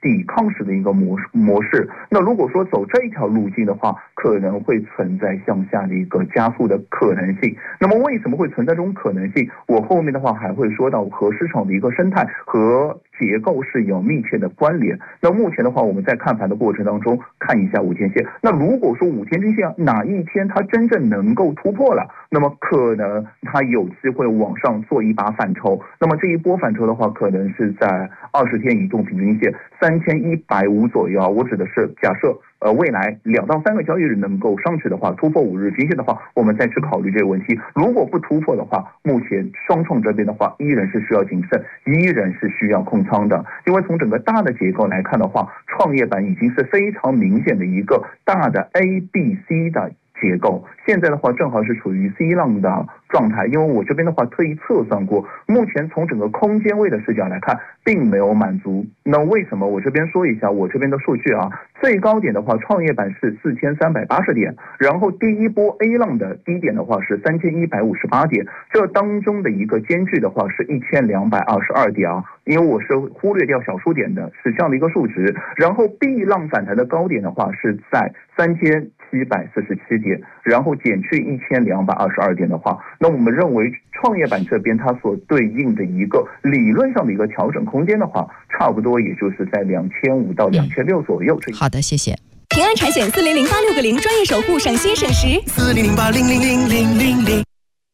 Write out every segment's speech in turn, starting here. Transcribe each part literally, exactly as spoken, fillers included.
抵抗式的一个模式模式。那如果说走这一条路径的话，可能会存在向下的一个加速的可能性。那么为什么会存在这种可能性？我后面的话还会说到和市场的一个生态和结构是有密切的关联。那目前的话，我们在看盘的过程当中看一下五天线。那如果说五天均线哪一天它真正能够突破了，那么可能它有机会往上做一把反抽。那么这一波反抽的话，可能是在二十天移动平均线三千一百五左右啊。我指的是假设呃未来两到三个交易日能够上去的话，突破五日均线的话，我们再去考虑这个问题。如果不突破的话，目前双创这边的话依然是需要谨慎，依然是需要控仓的。因为从整个大的结构来看的话，创业板已经是非常明显的一个大的 A B C 的结构，现在的话正好是处于 C 浪的状态。因为我这边的话特意测算过，目前从整个空间位的视角来看并没有满足。那为什么？我这边说一下我这边的数据啊。最高点的话，创业板是四千三百八十点，然后第一波 A 浪的低点的话是三千一百五十八点，这当中的一个间距的话是一千两百二十二点啊。因为我是忽略掉小数点的，是这样的一个数值。然后 B 浪反弹的高点的话是在三千七百四十七点，然后减去一千两百二十二点的话，那我们认为创业板这边它所对应的一个理论上的一个调整空间的话，差不多也就是在两千五到两千六左右。 嗯、好的，谢谢。 平安产险四零零八六个零，专业守护，省心省时。四零零八零零零零零零。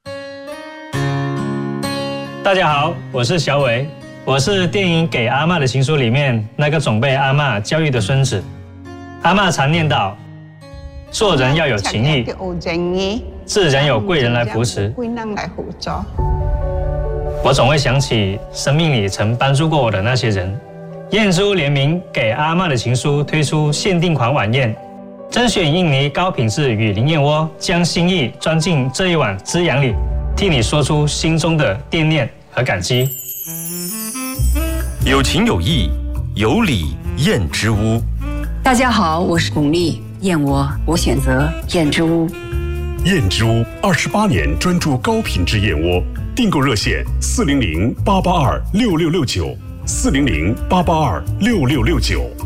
大家好，我是小伟，我是电影《给阿嬷的情书》里面那个总被阿嬷教育的孙子。阿嬷常念叨，做人要有情义，自然有贵人来扶持。我总会想起生命里曾帮助过我的那些人。燕珠联名《给阿嬷的情书》推出限定款晚宴，甄选印尼高品质雨林燕窝，将心意装进这一碗滋养里，替你说出心中的惦念和感激。 有情有义，有礼燕之屋。 大家好，我是巩俐，燕窝我选择燕之屋。 燕之屋二十八年专注高品质燕窝，订购热线四零零八八二六六六九，四零零八八二六六六九。